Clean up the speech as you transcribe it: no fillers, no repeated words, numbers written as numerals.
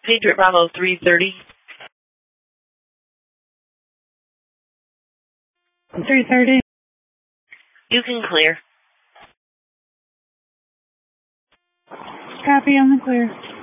Patriot Bravo 330. 330. You can clear. Copy on the clear.